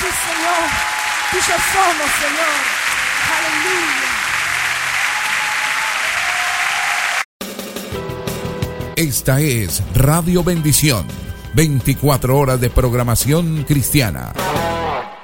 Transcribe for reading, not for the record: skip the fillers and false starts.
Señor. Tuyos somos, Señor. Aleluya. Esta es Radio Bendición, 24 horas de programación cristiana.